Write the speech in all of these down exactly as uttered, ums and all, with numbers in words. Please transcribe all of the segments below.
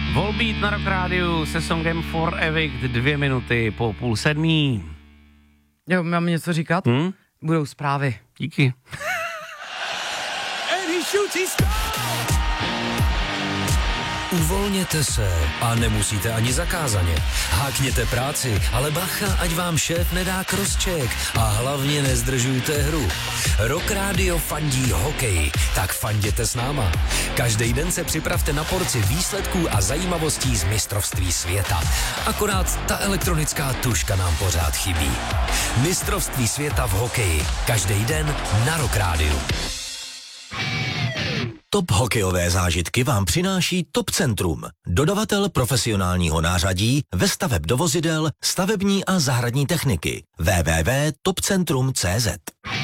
Volbeat na Rock Rádiu se songem For Evict, dvě minuty po půl sedmí. Jo, mám něco říkat? Hmm? Budou zprávy. Díky. Uvolněte se a nemusíte ani zakázaně. Hákněte práci, ale bacha, ať vám šéf nedá crosscheck a hlavně nezdržujte hru. Rock Radio fandí hokej, tak fanděte s náma. Každý den se připravte na porci výsledků a zajímavostí z mistrovství světa. Akorát ta elektronická tuška nám pořád chybí. Mistrovství světa v hokeji. Každý den na Rock Radio. Top hokejové zážitky vám přináší Top Centrum, dodavatel profesionálního nářadí ve staveb do vozidel, stavební a zahradní techniky. w w w tečka top centrum tečka c z.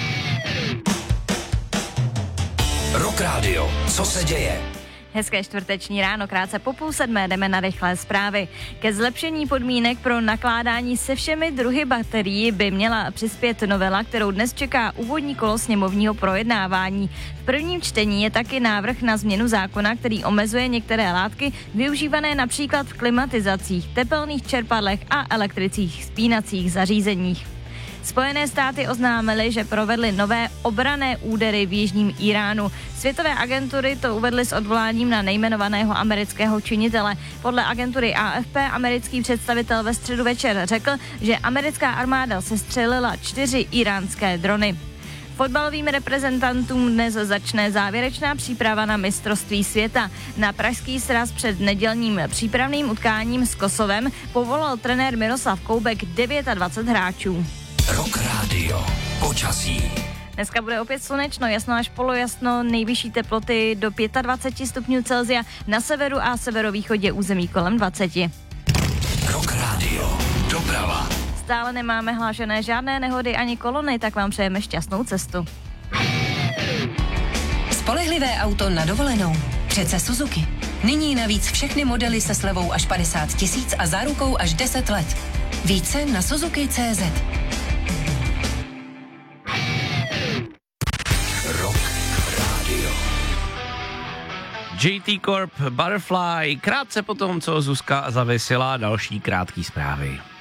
Rock Radio. Co se děje? Hezké čtvrteční ráno, krátce po půl sedmé jdeme na rychlé zprávy. Ke zlepšení podmínek pro nakládání se všemi druhy baterií by měla přispět novela, kterou dnes čeká úvodní kolo sněmovního projednávání. V prvním čtení je taky návrh na změnu zákona, který omezuje některé látky využívané například v klimatizacích, tepelných čerpadlech a elektrických spínacích zařízeních. Spojené státy oznámily, že provedly nové obranné údery v jižním Iránu. Světové agentury to uvedly s odvoláním na nejmenovaného amerického činitele. Podle agentury A F P americký představitel ve středu večer řekl, že americká armáda sestřelila čtyři iránské drony. Fotbalovým reprezentantům dnes začne závěrečná příprava na mistrovství světa. Na pražský sraz před nedělním přípravným utkáním s Kosovem povolal trenér Miroslav Koubek dvacet devět hráčů. Rock Radio. Počasí. Dneska bude opět slunečno, jasno až polojasno, nejvyšší teploty do dvacet pět stupňů Celsia, na severu a severovýchodě území kolem dvacet. Rock Radio. Doprava. Stále nemáme hlášené žádné nehody ani kolony, tak vám přejeme šťastnou cestu. Spolehlivé auto na dovolenou. Přece Suzuki. Nyní navíc všechny modely se slevou až padesát tisíc a zárukou až deset let. Více na Suzuki tečka cé zet. Rock Radio. J T Corp Butterfly, krátce po tom, co Zuzka zavěsila další krátký zprávy.